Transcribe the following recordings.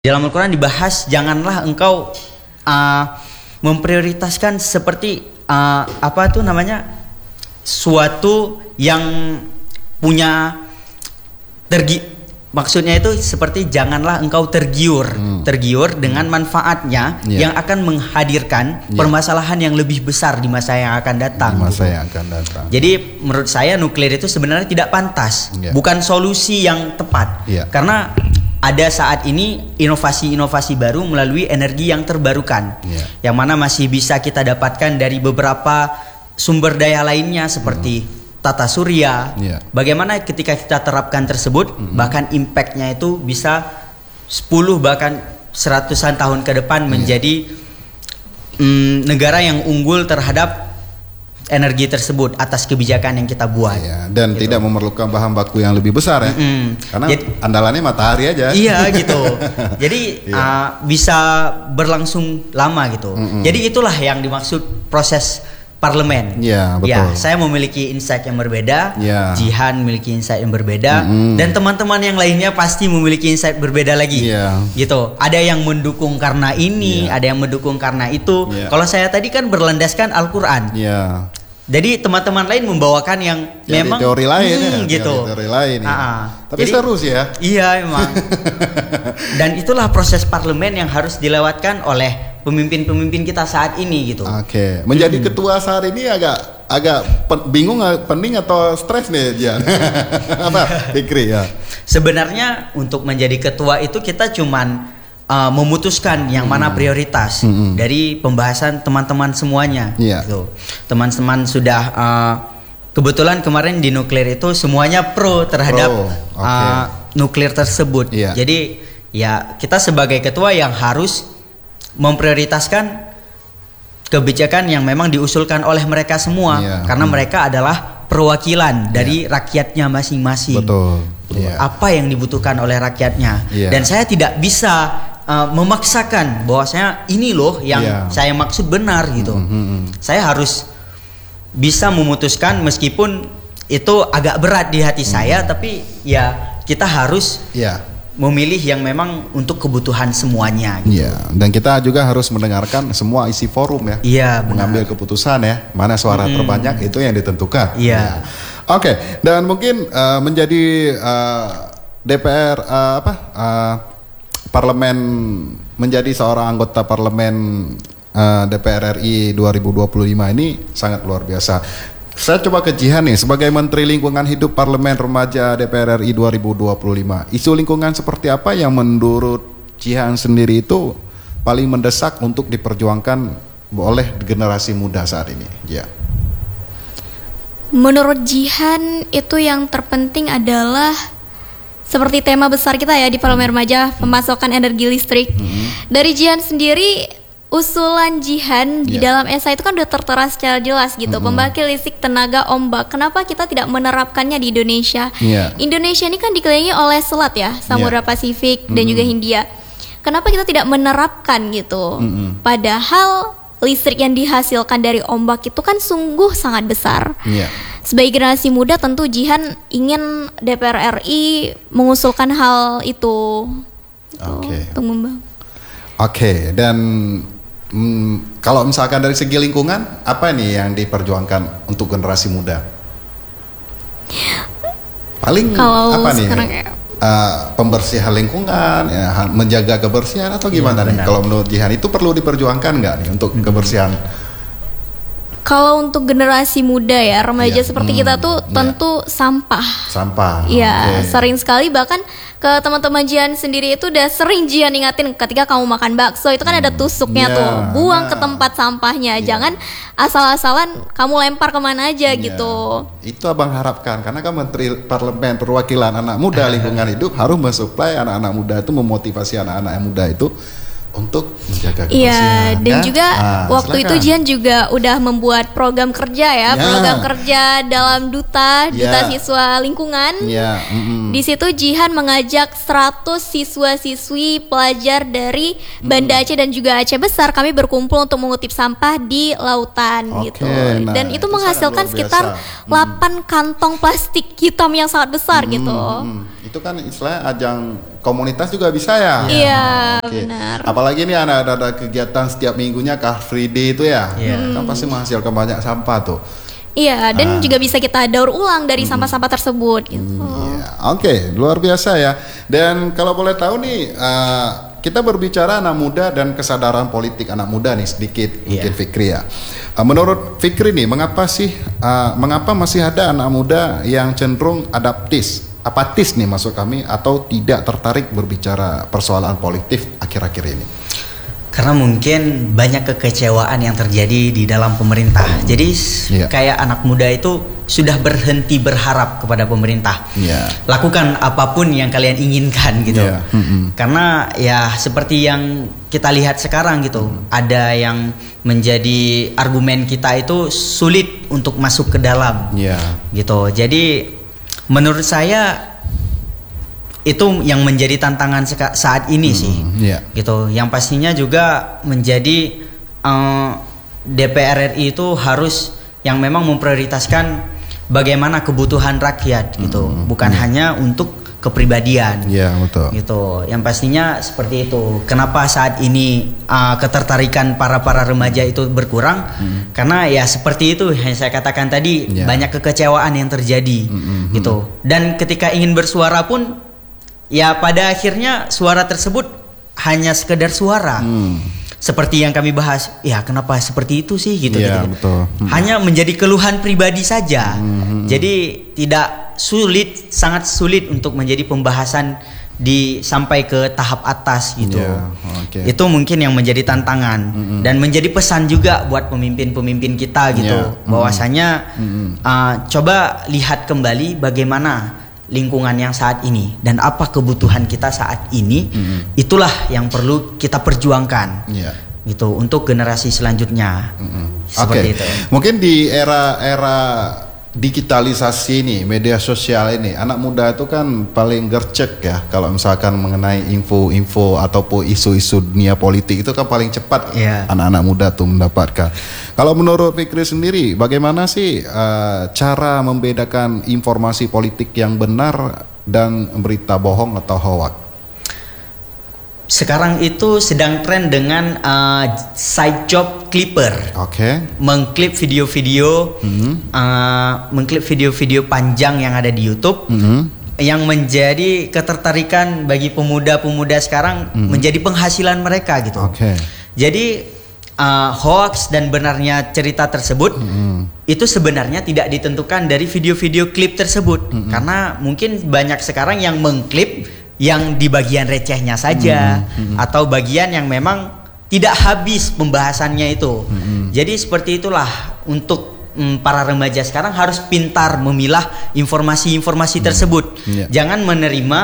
Dalam Al-Quran dibahas janganlah engkau memprioritaskan seperti suatu yang punya maksudnya itu seperti janganlah engkau tergiur dengan manfaatnya yang akan menghadirkan permasalahan yang lebih besar di masa yang akan datang. Jadi menurut saya nuklir itu sebenarnya tidak pantas, bukan solusi yang tepat, karena ada saat ini inovasi-inovasi baru melalui energi yang terbarukan, yang mana masih bisa kita dapatkan dari beberapa sumber daya lainnya seperti tata surya. Bagaimana ketika kita terapkan tersebut, bahkan impactnya itu bisa 10 bahkan 100-an tahun ke depan menjadi negara yang unggul terhadap energi tersebut atas kebijakan yang kita buat. Dan gitu. Tidak memerlukan bahan baku yang lebih besar ya. Karena andalannya matahari aja. Iya gitu. Jadi bisa berlangsung lama gitu. Jadi itulah yang dimaksud proses parlemen. Betul. Ya, saya memiliki insight yang berbeda, Jihan memiliki insight yang berbeda, dan teman-teman yang lainnya pasti memiliki insight berbeda lagi. Gitu. Ada yang mendukung karena ini, ada yang mendukung karena itu. Kalau saya tadi kan berlandaskan Al-Quran. Jadi teman-teman lain membawakan yang memang teori lain gitu. Teori lain. Tapi jadi, seru sih ya. Iya memang. Dan itulah proses parlemen yang harus dilewatkan oleh pemimpin-pemimpin kita saat ini gitu. Menjadi ketua saat ini agak bingung, pening atau stres nih Jian? Apa Fikri ya? Sebenarnya untuk menjadi ketua itu kita cuman memutuskan yang mana prioritas dari pembahasan teman-teman semuanya. Gitu. Teman-teman sudah kebetulan kemarin di nuklir itu semuanya pro terhadap nuklir tersebut. Jadi ya kita sebagai ketua yang harus memprioritaskan kebijakan yang memang diusulkan oleh mereka semua, karena mereka adalah perwakilan dari rakyatnya masing-masing. Apa yang dibutuhkan oleh rakyatnya. Dan saya tidak bisa memaksakan bahwasanya ini loh yang saya maksud benar gitu. Saya harus bisa memutuskan meskipun itu agak berat di hati saya, tapi ya kita harus memilih yang memang untuk kebutuhan semuanya gitu. Dan kita juga harus mendengarkan semua isi forum ya. Mengambil keputusan ya, mana suara terbanyak itu yang ditentukan. Dan mungkin menjadi DPR parlemen, menjadi seorang anggota parlemen DPR RI 2025 ini sangat luar biasa. Saya coba ke Jihan nih, sebagai Menteri Lingkungan Hidup Parlemen Remaja DPR RI 2025. Isu lingkungan seperti apa yang menurut Jihan sendiri itu paling mendesak untuk diperjuangkan oleh generasi muda saat ini? Menurut Jihan itu yang terpenting adalah seperti tema besar kita ya di Parlemen Remaja, pemasokan energi listrik. Dari Jihan sendiri, usulan Jihan di dalam esai itu kan udah tertera secara jelas gitu. Pembangkit listrik tenaga ombak. Kenapa kita tidak menerapkannya di Indonesia? Indonesia ini kan dikelilingi oleh selat ya, Samudra Pasifik dan juga Hindia. Kenapa kita tidak menerapkan gitu? Padahal listrik yang dihasilkan dari ombak itu kan sungguh sangat besar. Sebagai generasi muda tentu Jihan ingin DPR RI mengusulkan hal itu. Untuk membangun. Dan kalau misalkan dari segi lingkungan, apa nih yang diperjuangkan untuk generasi muda? Paling apa nih? Pembersihan lingkungan, menjaga kebersihan atau gimana nih? Kalau menurut Jihan itu perlu diperjuangkan nggak nih untuk kebersihan? Kalau untuk generasi muda ya, remaja seperti kita tuh tentu sampah. Sering sekali bahkan ke teman-teman Jihan sendiri itu udah sering Jihan ingatin ketika kamu makan bakso itu kan ada tusuknya tuh, buang ke tempat sampahnya, jangan asal-asalan kamu lempar kemana aja gitu. Itu abang harapkan, karena kan Menteri Parlemen Perwakilan Anak Muda Lingkungan Hidup harus mensuplai anak-anak muda itu, memotivasi anak-anak muda itu untuk menjaga kebersihan. Dan juga waktu itu Jihan juga udah membuat program kerja program kerja dalam duta siswa lingkungan. Di situ Jihan mengajak 100 siswa-siswi pelajar dari Banda Aceh dan juga Aceh Besar, kami berkumpul untuk mengutip sampah di lautan gitu. Dan itu menghasilkan sekitar 8 kantong plastik hitam yang sangat besar gitu. Itu kan istilahnya ajang komunitas juga bisa ya. Iya, benar. Apalagi ini ada kegiatan setiap minggunya Car Free Day itu ya. Kan pasti menghasilkan banyak sampah tuh. Iya, dan juga bisa kita daur ulang dari sampah-sampah tersebut gitu. Oke, luar biasa ya. Dan kalau boleh tahu nih, kita berbicara anak muda dan kesadaran politik anak muda nih sedikit mungkin Fikri ya. Menurut Fikri nih, mengapa masih ada anak muda yang cenderung apatis nih maksud kami, atau tidak tertarik berbicara persoalan politik akhir-akhir ini? Karena mungkin banyak kekecewaan yang terjadi di dalam pemerintah. Jadi kayak anak muda itu sudah berhenti berharap kepada pemerintah. Lakukan apapun yang kalian inginkan gitu. Karena ya seperti yang kita lihat sekarang gitu, ada yang menjadi argumen kita itu sulit untuk masuk ke dalam. Gitu. Jadi menurut saya itu yang menjadi tantangan saat ini sih, gitu. Yang pastinya juga menjadi DPR RI itu harus yang memang memprioritaskan bagaimana kebutuhan rakyat, gitu, bukan hanya untuk kepribadian. Betul. Gitu. Yang pastinya seperti itu. Kenapa saat ini ketertarikan para remaja itu berkurang? Karena ya seperti itu yang saya katakan tadi, banyak kekecewaan yang terjadi, gitu. Dan ketika ingin bersuara pun, ya pada akhirnya suara tersebut hanya sekedar suara. Seperti yang kami bahas, ya kenapa seperti itu sih gitu. Betul. Hanya menjadi keluhan pribadi saja. Jadi tidak sangat sulit untuk menjadi pembahasan sampai ke tahap atas gitu. Itu mungkin yang menjadi tantangan dan menjadi pesan juga buat pemimpin-pemimpin kita gitu. Bahwasanya coba lihat kembali bagaimana lingkungan yang saat ini dan apa kebutuhan kita saat ini, itulah yang perlu kita perjuangkan gitu untuk generasi selanjutnya. Seperti itu. Mungkin di era digitalisasi ini, media sosial ini, anak muda itu kan paling gercep ya kalau misalkan mengenai info-info ataupun isu-isu dunia politik, itu kan paling cepat anak-anak muda tuh mendapatkan. Kalau menurut Fikri sendiri, bagaimana sih cara membedakan informasi politik yang benar dan berita bohong atau hoax? Sekarang itu sedang tren dengan side job clipper. Mengklip video-video, mengklip video-video panjang yang ada di YouTube, yang menjadi ketertarikan bagi pemuda-pemuda sekarang, menjadi penghasilan mereka gitu. Jadi hoax dan benarnya cerita tersebut itu sebenarnya tidak ditentukan dari video-video klip tersebut, karena mungkin banyak sekarang yang mengklip yang di bagian recehnya saja, atau bagian yang memang tidak habis pembahasannya itu. Jadi seperti itulah untuk para remaja sekarang harus pintar memilah informasi-informasi tersebut. Jangan menerima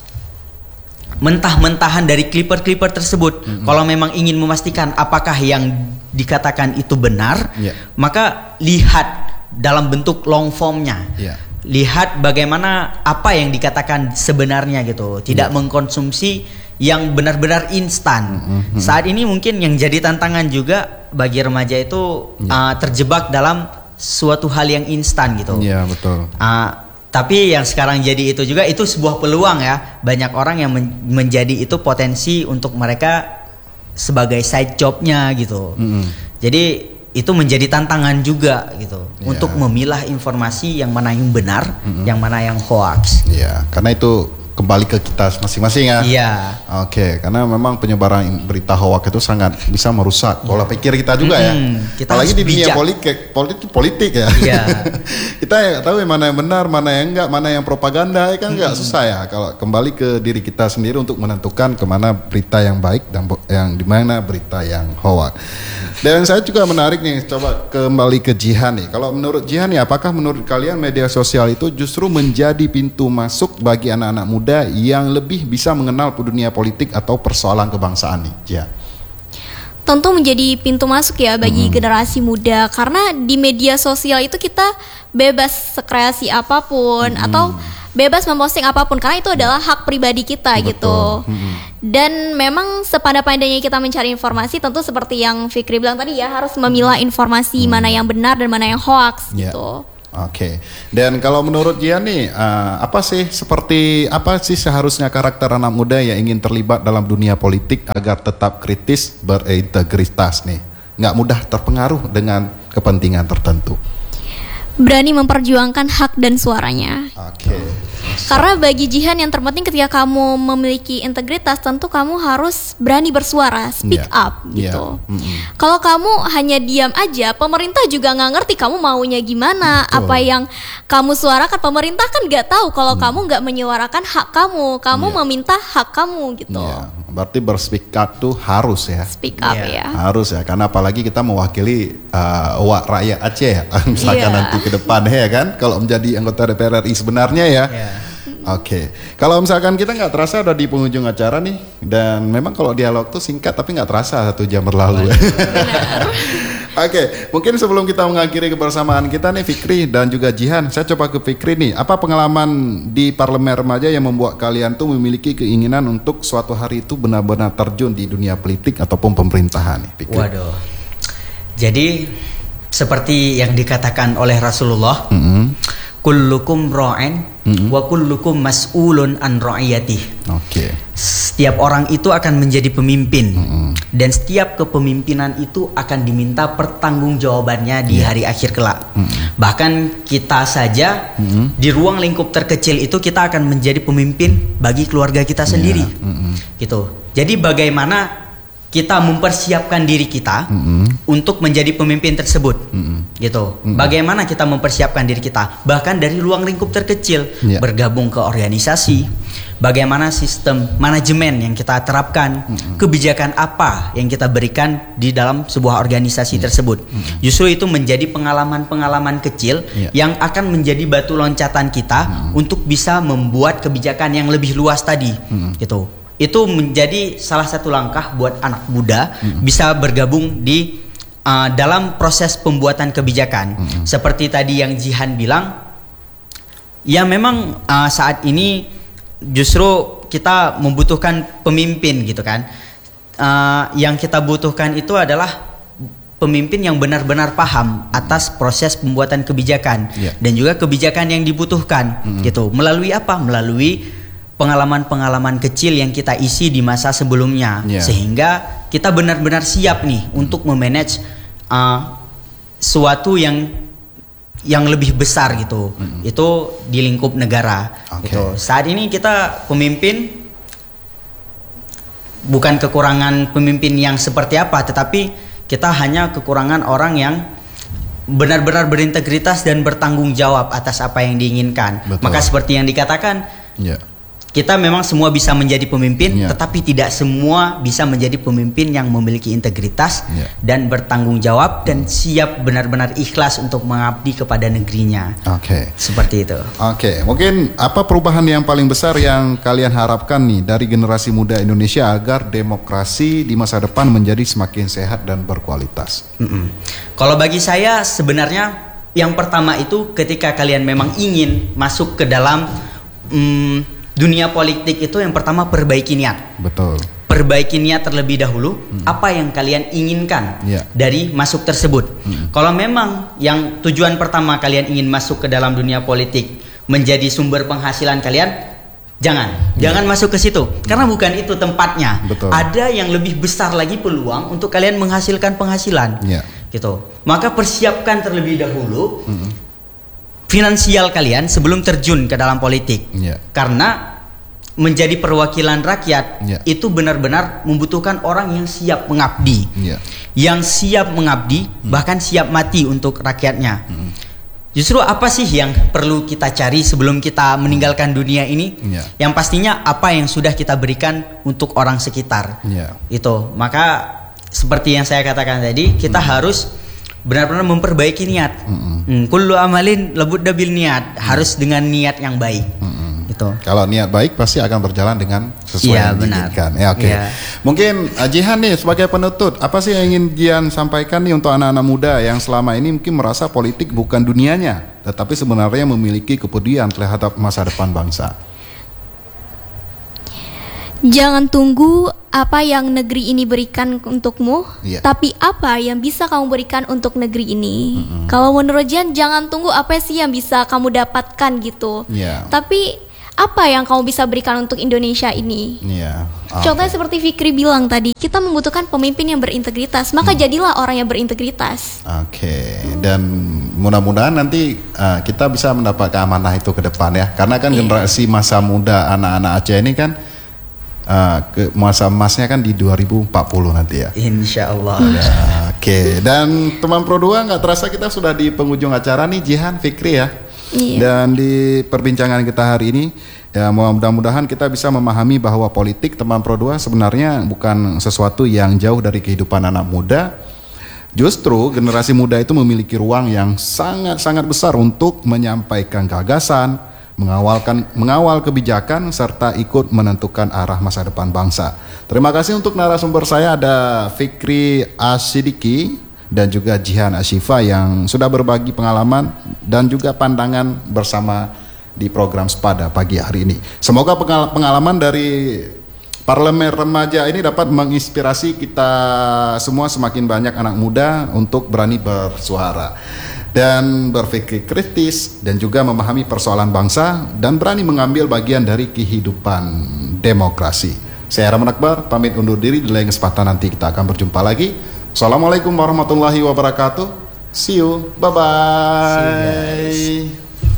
mentah-mentahan dari clipper-clipper tersebut. Kalau memang ingin memastikan apakah yang dikatakan itu benar, maka lihat dalam bentuk long formnya. Lihat bagaimana apa yang dikatakan sebenarnya gitu. Tidak mengkonsumsi yang benar-benar instan. Saat ini mungkin yang jadi tantangan juga bagi remaja itu terjebak dalam suatu hal yang instan gitu. Betul. Tapi yang sekarang jadi itu juga, itu sebuah peluang ya. Banyak orang yang menjadi itu potensi untuk mereka sebagai side jobnya gitu. Jadi itu menjadi tantangan juga gitu, untuk memilah informasi yang mana yang benar, yang mana yang hoax. Karena itu kembali ke kita masing-masing ya. Karena memang penyebaran berita hoax itu sangat bisa merusak pola pikir kita juga ya. Apalagi di dunia politik ya. Kita tahu mana yang benar, mana yang enggak, mana yang propaganda, kan enggak susah ya. Kalau kembali ke diri kita sendiri untuk menentukan kemana berita yang baik dan yang dimana berita yang hoax. Dan saya juga menarik nih, coba kembali ke Jihan nih. Kalau menurut Jihan nih, apakah menurut kalian media sosial itu justru menjadi pintu masuk bagi anak-anak muda yang lebih bisa mengenal dunia politik atau persoalan kebangsaan nih, Jihan? Tentu menjadi pintu masuk ya bagi generasi muda, karena di media sosial itu kita bebas sekreasi apapun atau bebas memposting apapun, karena itu adalah hak pribadi kita. Gitu. Dan memang sepandai-pandainya kita mencari informasi, tentu seperti yang Fikri bilang tadi ya, harus memilah informasi mana yang benar dan mana yang hoax gitu. Oke. Dan kalau menurut Jihan nih, apa sih seharusnya karakter anak muda yang ingin terlibat dalam dunia politik agar tetap kritis, berintegritas nih, nggak mudah terpengaruh dengan kepentingan tertentu? Berani memperjuangkan hak dan suaranya. Oke. Karena bagi Jihan yang terpenting ketika kamu memiliki integritas, tentu kamu harus berani bersuara, speak up gitu. Kalau kamu hanya diam aja, pemerintah juga nggak ngerti kamu maunya gimana. Betul. Apa yang kamu suarakan, pemerintah kan nggak tahu kalau kamu nggak menyuarakan hak kamu meminta hak kamu gitu. Berarti berspeak up tuh harus ya. Speak up ya. Harus ya, karena apalagi kita mewakili rakyat Aceh ya. Misalkan nanti ke depan ya kan, kalau menjadi anggota DPR RI sebenarnya ya. Oke. Kalau misalkan kita nggak terasa udah di penghujung acara nih, dan memang kalau dialog tuh singkat tapi nggak terasa 1 jam berlalu. Oke, mungkin sebelum kita mengakhiri kebersamaan kita nih Fikri dan juga Jihan, saya coba ke Fikri nih. Apa pengalaman di Parlemen Remaja yang membuat kalian tuh memiliki keinginan untuk suatu hari itu benar-benar terjun di dunia politik ataupun pemerintahan nih, Fikri? Waduh. Jadi seperti yang dikatakan oleh Rasulullah, kullukum ra'in wa kullukum mas'ulun an ra'iyatih. Oke. Setiap orang itu akan menjadi pemimpin, dan setiap kepemimpinan itu akan diminta pertanggungjawabannya di hari akhir kelak. Bahkan kita saja di ruang lingkup terkecil itu kita akan menjadi pemimpin bagi keluarga kita sendiri. Gitu. Jadi bagaimana kita mempersiapkan diri kita untuk menjadi pemimpin tersebut, gitu. Bagaimana kita mempersiapkan diri kita, bahkan dari ruang lingkup terkecil, bergabung ke organisasi, bagaimana sistem manajemen yang kita terapkan, kebijakan apa yang kita berikan di dalam sebuah organisasi tersebut. Justru itu menjadi pengalaman-pengalaman kecil yang akan menjadi batu loncatan kita untuk bisa membuat kebijakan yang lebih luas tadi, gitu. Itu menjadi salah satu langkah buat anak muda bisa bergabung di dalam proses pembuatan kebijakan. Seperti tadi yang Jihan bilang, ya memang saat ini justru kita membutuhkan pemimpin gitu kan. Yang kita butuhkan itu adalah pemimpin yang benar-benar paham atas proses pembuatan kebijakan dan juga kebijakan yang dibutuhkan gitu. Melalui apa? Melalui pengalaman-pengalaman kecil yang kita isi di masa sebelumnya, sehingga kita benar-benar siap nih untuk memanage suatu yang lebih besar gitu. Itu di lingkup negara. Gitu. Saat ini kita pemimpin bukan kekurangan pemimpin yang seperti apa, tetapi kita hanya kekurangan orang yang benar-benar berintegritas dan bertanggung jawab atas apa yang diinginkan. Betul. Maka seperti yang dikatakan, kita memang semua bisa menjadi pemimpin, tetapi tidak semua bisa menjadi pemimpin yang memiliki integritas dan bertanggung jawab dan siap benar-benar ikhlas untuk mengabdi kepada negerinya. Seperti itu. Mungkin apa perubahan yang paling besar yang kalian harapkan nih dari generasi muda Indonesia agar demokrasi di masa depan menjadi semakin sehat dan berkualitas? Kalau bagi saya sebenarnya yang pertama itu ketika kalian memang ingin masuk ke dalam dunia politik itu, yang pertama perbaiki niat. Betul. Perbaiki niat terlebih dahulu. Apa yang kalian inginkan dari masuk tersebut. Kalau memang yang tujuan pertama kalian ingin masuk ke dalam dunia politik menjadi sumber penghasilan kalian, jangan masuk ke situ, karena bukan itu tempatnya. Betul. Ada yang lebih besar lagi peluang untuk kalian menghasilkan penghasilan. Gitu. Maka persiapkan terlebih dahulu finansial kalian sebelum terjun ke dalam politik. Karena menjadi perwakilan rakyat itu benar-benar membutuhkan orang yang siap mengabdi. Yang siap mengabdi, bahkan siap mati untuk rakyatnya. Justru apa sih yang perlu kita cari sebelum kita meninggalkan dunia ini? Yang pastinya apa yang sudah kita berikan untuk orang sekitar. Itu. Maka seperti yang saya katakan tadi, kita harus benar-benar memperbaiki niat. Kullu amalin labudda bil niat, harus dengan niat yang baik. Gitu. Kalau niat baik pasti akan berjalan dengan sesuai yang diinginkan. Mungkin Jihan nih sebagai penutup, apa sih yang ingin Jihan sampaikan nih untuk anak-anak muda yang selama ini mungkin merasa politik bukan dunianya, tetapi sebenarnya memiliki kepedulian terhadap masa depan bangsa? Jangan tunggu apa yang negeri ini berikan untukmu, tapi apa yang bisa kamu berikan untuk negeri ini. Kalau menurut Jihan, jangan tunggu apa sih yang bisa kamu dapatkan gitu, tapi apa yang kamu bisa berikan untuk Indonesia ini. Contohnya seperti Fikri bilang tadi, kita membutuhkan pemimpin yang berintegritas, maka jadilah orang yang berintegritas. Dan mudah-mudahan nanti kita bisa mendapat amanah itu ke depan ya, karena kan generasi masa muda anak-anak Aceh ini kan masa emasnya kan di 2040 nanti ya. Insya Allah. Dan teman Pro 2, nggak terasa kita sudah di penghujung acara nih, Jihan, Fikri ya. Dan di perbincangan kita hari ini ya, mudah-mudahan kita bisa memahami bahwa politik teman Pro 2 sebenarnya bukan sesuatu yang jauh dari kehidupan anak muda. Justru generasi muda itu memiliki ruang yang sangat-sangat besar untuk menyampaikan gagasan, mengawal kebijakan, serta ikut menentukan arah masa depan bangsa. Terima kasih untuk narasumber saya, ada Fikri Asidiki dan juga Jihan Ashifa yang sudah berbagi pengalaman dan juga pandangan bersama di program Sepada pagi hari ini. Semoga pengalaman dari Parlemen Remaja ini dapat menginspirasi kita semua, semakin banyak anak muda untuk berani bersuara dan berpikir kritis dan juga memahami persoalan bangsa dan berani mengambil bagian dari kehidupan demokrasi. Saya Rahman Akbar, pamit undur diri. Di lain kesempatan nanti kita akan berjumpa lagi. Assalamualaikum warahmatullahi wabarakatuh. See you, bye-bye.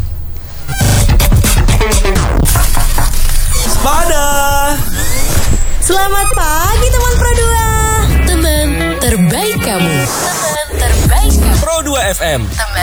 Sepada. Selamat pagi teman Pro 2. Teman terbaik kamu. Pro 2 FM.